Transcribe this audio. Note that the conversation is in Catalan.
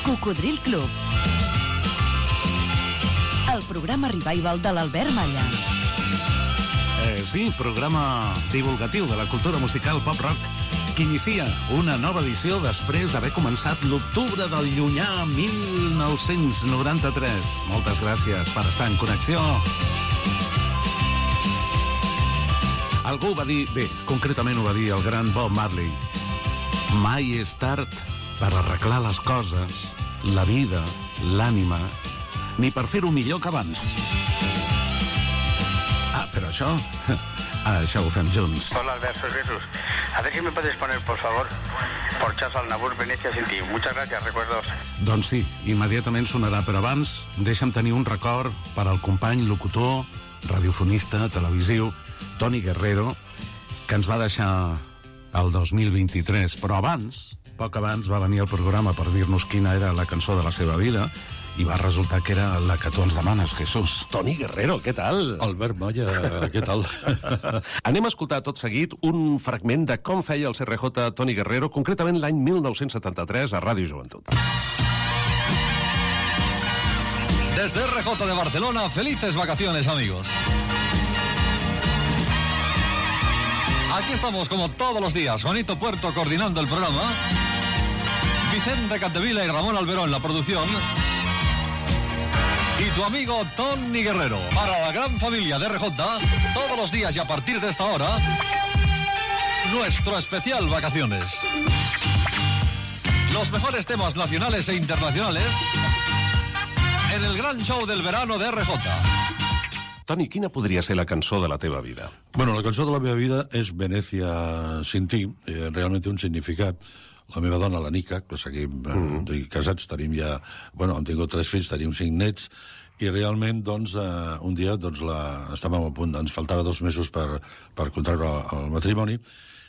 Cocodril Club. El programa revival de l'Albert Malla. Sí, programa divulgatiu de la cultura musical pop-rock que inicia una nova edició després d'haver començat l'octubre del llunyà 1993. Moltes gràcies per estar en connexió. Algú va dir, bé, concretament ho va dir el gran Bob Marley, mai és tard per arreglar les coses, la vida, l'ànima, ni per fer-ho millor que abans. Pero això ho fem junts. Hola Albert, soy Jesús. A ver si me puedes poner, por favor, por Chas al Nabur, Venecia sin ti. Muchas gracias, recuerdos. Doncs sí, immediatament sonarà, però abans deixa'm tenir un record per al company locutor, radiofonista, televisiu, Toni Guerrero, que ens va deixar el 2023, però abans, poc abans, va venir al programa per dir-nos quina era la cançó de la seva vida, i va resultar que era la que tu ens demanes, Jesús. Toni Guerrero, què tal? Albert Malla, què tal? Anem a escoltar tot seguit un fragment de com feia el CRJ Toni Guerrero, concretament l'any 1973 a Ràdio Joventut. Desde RJ de Barcelona, felices vacaciones, amigos. Aquí estamos como todos los días, Juanito Puerto coordinando el programa, Vicente Capdevila y Ramón Alberón en la producción, y tu amigo Toni Guerrero. Para la gran familia de RJ, todos los días y a partir de esta hora, nuestro especial vacaciones. Los mejores temas nacionales e internacionales en el gran show del verano de RJ. Toni, quina podria ser la cançó de la teva vida? Bueno, la cançó de la meva vida és Venecia sin ti. Realment té un significat. La meva dona, la Nica, que seguim casats, tenim ja... Bueno, hem tingut 3 fills, tenim 5 nets, i realment, doncs, un dia, doncs, estàvem a punt, ens faltava 2 mesos per contraure el matrimoni,